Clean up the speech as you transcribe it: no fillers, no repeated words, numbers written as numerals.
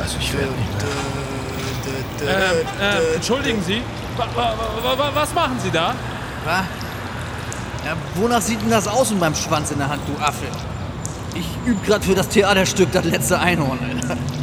Also ich werde nicht mehr. Entschuldigen Sie, was machen Sie da? Was? Ja, wonach sieht denn das aus mit meinem Schwanz in der Hand, du Affe? Ich übe gerade für das Theaterstück Das letzte Einhorn, Alter.